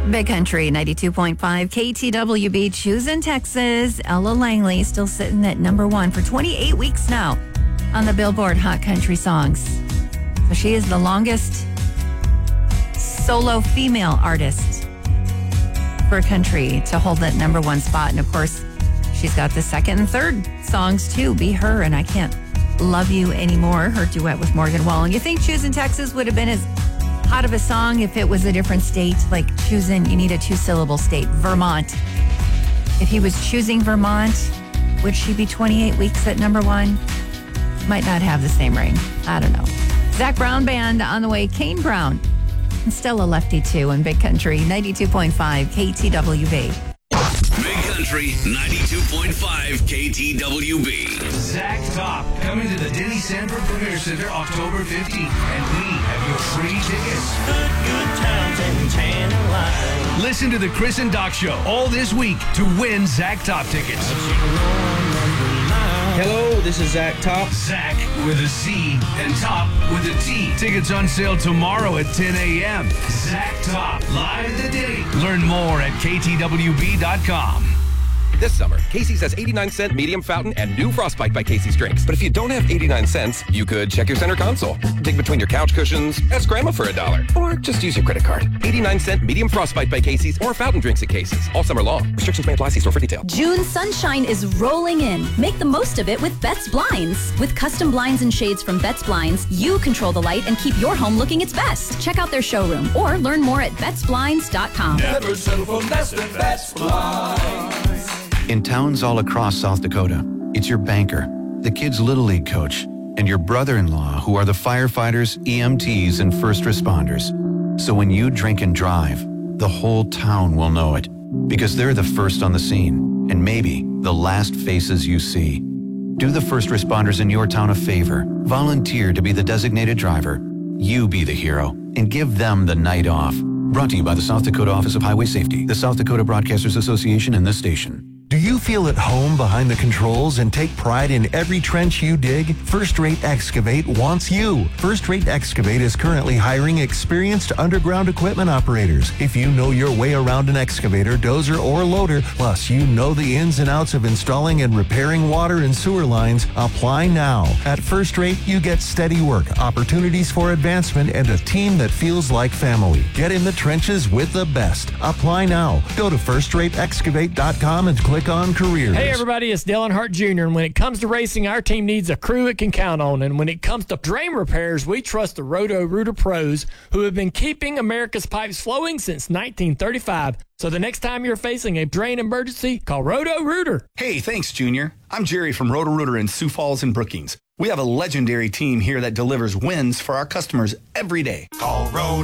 Big Country 92.5 KTWB, Choosing Texas. Ella Langley still sitting at number one for 28 weeks now on the Billboard Hot Country Songs. So she is the longest solo female artist for country to hold that number one spot. And of course, she's got the second and third songs too. Be Her and I Can't Love You Anymore, her duet with Morgan Wallen. You think Choosing Texas would have been as hot of a song if it was a different state? Like choosing, you need a two-syllable state, Vermont. If he was choosing Vermont, would she be 28 weeks at number one? Might not have the same ring. I don't know. Zach Brown Band on the way. Kane Brown and Stella Lefty too in Big Country 92.5 KTWB. Big Country 92.5 KTWB. Zach Top coming to the Denny Sanford Premier Center October 15th, and we have your free tickets. Good times and tan and wine. Listen to the Chris and Doc Show all this week to win Zach Top tickets. Hello, this is Zach Top. Zach with a Z and Top with a T. Tickets on sale tomorrow at 10 a.m. Zach Top, live at the Denny. Learn more at ktwb.com. This summer, Casey's has 89-cent medium fountain and new Frostbite by Casey's drinks. But if you don't have 89 cents, you could check your center console, dig between your couch cushions, ask Grandma for $1, or just use your credit card. 89-cent medium Frostbite by Casey's or fountain drinks at Casey's. All summer long. Restrictions may apply. See store for details. June sunshine is rolling in. Make the most of it with Betts Blinds. With custom blinds and shades from Betts Blinds, you control the light and keep your home looking its best. Check out their showroom or learn more at bettsblinds.com. Never settle for less than Betts Blinds. In towns all across South Dakota, it's your banker, the kid's Little League coach, and your brother-in-law who are the firefighters, EMTs, and first responders. So when you drink and drive, the whole town will know it, because they're the first on the scene, and maybe the last faces you see. Do the first responders in your town a favor. Volunteer to be the designated driver. You be the hero, and give them the night off. Brought to you by the South Dakota Office of Highway Safety, the South Dakota Broadcasters Association, and this station. Do you feel at home behind the controls and take pride in every trench you dig? First Rate Excavate wants you. First Rate Excavate is currently hiring experienced underground equipment operators. If you know your way around an excavator, dozer, or loader, plus you know the ins and outs of installing and repairing water and sewer lines, apply now. At First Rate, you get steady work, opportunities for advancement, and a team that feels like family. Get in the trenches with the best. Apply now. Go to firstrateexcavate.com and click on careers. Hey everybody, it's Dillon Hart Jr. And when it comes to racing, our team needs a crew it can count on. And when it comes to drain repairs, we trust the Roto-Rooter pros who have been keeping America's pipes flowing since 1935. So the next time you're facing a drain emergency, call Roto-Rooter. Hey, thanks, Junior. I'm Jerry from Roto-Rooter in Sioux Falls and Brookings. We have a legendary team here that delivers wins for our customers every day. Call Roto